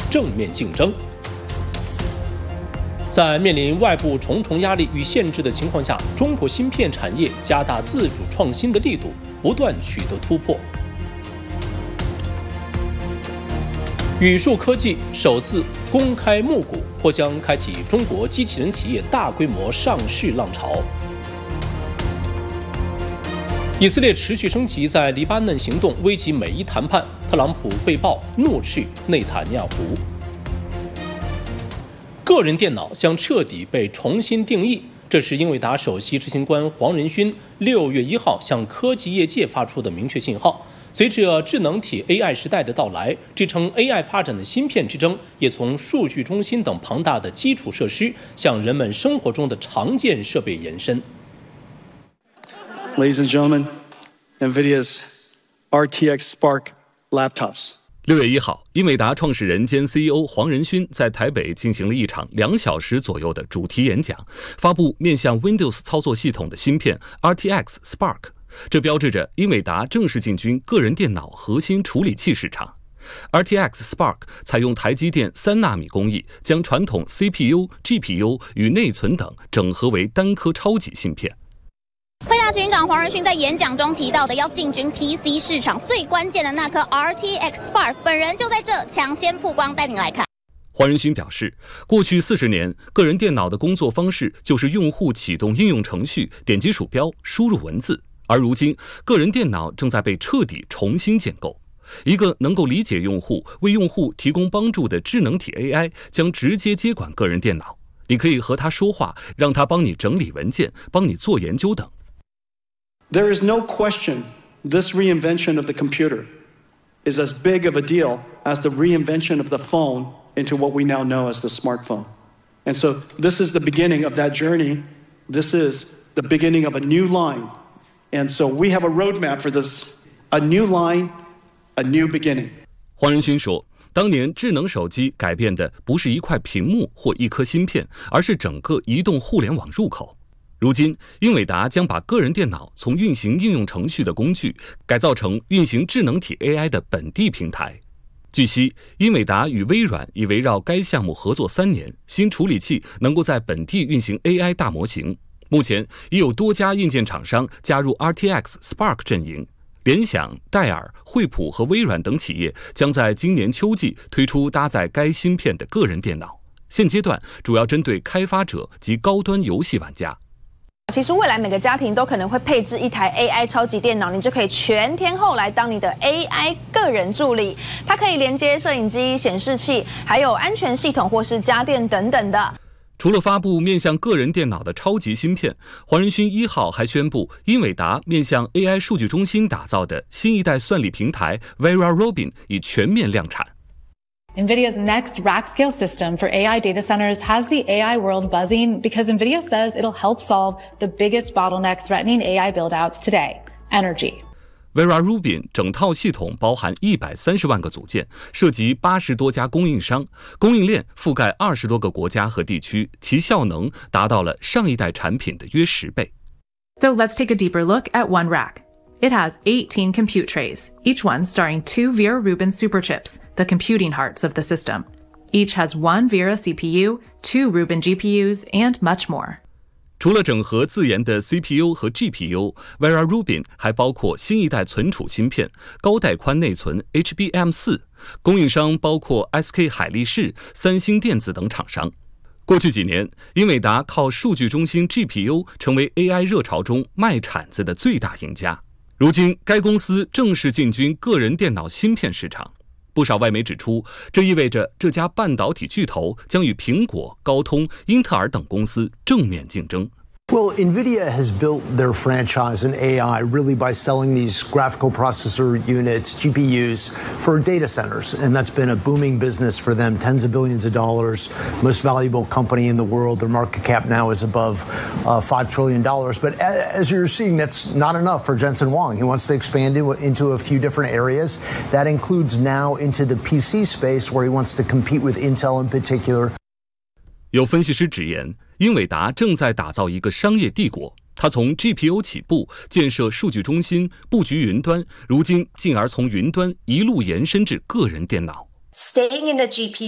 正面竞争。在面临外部重重压力与限制的情况下，中国芯片产业加大自主创新的力度，不断取得突破。宇树科技首次公开募股，或将开启中国机器人企业大规模上市浪潮。以色列持续升级在黎巴嫩行动，危及美伊谈判。特朗普被曝怒斥内塔尼亚胡。个人电脑将彻底被重新定义，这是英伟达首席执行官黄仁勋6月1号向科技业界发出的明确信号。随着智能体 AI 时代的到来，支撑 AI 发展的芯片之争也从数据中心等庞大的基础设施向人们生活中的常见设备延伸。 Ladies and gentlemen, NVIDIA's RTX Spark laptops.6 月1号，英伟达创始人兼 CEO 黄仁勋在台北进行了一场2小时左右的主题演讲，发布面向 Windows 操作系统的芯片 RTX Spark， 这标志着英伟达正式进军个人电脑核心处理器市场。RTX Spark 采用台积电3纳米工艺，将传统 CPU、GPU 与内存等整合为单颗超级芯片。 辉达执行长黄仁勋在演讲中提到的要进军 PC 市场最关键的那颗 RTX Spark， 本人就在这抢先曝光，带你来看。 黄仁勋表示，过去40年，个人电脑的工作方式就是用户启动应用程序、点击鼠标、输入文字，而如今，个人电脑正在被彻底重新建构。一个能够理解用户、为用户提供帮助的智能体 AI 将直接接管个人电脑，你可以和它说话，让它帮你整理文件，帮你做研究等。 There is no question this reinvention of the computer is as big of a deal as the reinvention of the phone into what we now know as the smartphone. And so this is the beginning of that journey. This is the beginning of a new line. And so we have a roadmap for this, a new line, a new beginning. 黄仁勋说，当年智能手机改变的不是一块屏幕或一颗芯片，而是整个移动互联网入口。如今，英伟达将把个人电脑从运行应用程序的工具，改造成运行智能体 AI 的本地平台。据悉，英伟达与微软已围绕该项目合作3年，新处理器能够在本地运行 AI 大模型。目前已有多家硬件厂商加入 RTX Spark 阵营，联想、戴尔、惠普和微软等企业将在今年秋季推出搭载该芯片的个人电脑。现阶段主要针对开发者及高端游戏玩家。 其实未来每个家庭都可能会配置一台 AI 超级电脑，你就可以全天候来当你的 AI 个人助理。它可以连接摄影机、显示器，还有安全系统或是家电等等的。 除了发布面向个人电脑的超级芯片，黄仁勋1号还宣布，英伟达面向 AI 数据中心打造的新一代算力平台 Vera Rubin 已全面量产。 NVIDIA's next rack-scale system for AI data centers has the AI world buzzing because NVIDIA says it'll help solve the biggest bottleneck threatening AI build-outs today, energy. Vera Rubin 整套系统包含130万个组件，涉及80多家供应商，供应链覆盖20多个国家和地区，其效能达到了上一代产品的约10倍。 So let's take a deeper look at one rack. It has 18 compute trays, each one starring 2 Vera Rubin superchips, the computing hearts of the system. Each has 1 Vera CPU, 2 Rubin GPUs, and much more. 除了整合自研的 CPU 和 GPU，Vera Rubin 还包括新一代存储芯片、高带宽内存 HBM4， 供应商包括 SK 海力士、三星电子等厂商。过去几年，英伟达靠数据中心 GPU 成为 AI 热潮中卖铲子的最大赢家。如今，该公司正式进军个人电脑芯片市场。不少外媒指出，这意味着这家半导体巨头将与苹果、高通、英特尔等公司正面竞争。 Well, NVIDIA has built their franchise in AI really by selling these graphical processor units, GPUs, for data centers. And that's been a booming business for them, tens of billions of dollars, most valuable company in the world. Their market cap now is above $5 trillion. But as you're seeing, that's not enough for Jensen Huang. He wants to expand into a few different areas. That includes now into the PC space, where he wants to compete with Intel in particular. 有分析师直言，英伟达正在打造一个商业帝国。它从 GPU 起步，建设数据中心，布局云端，如今进而从云端一路延伸至个人电脑。 Staying in the GPU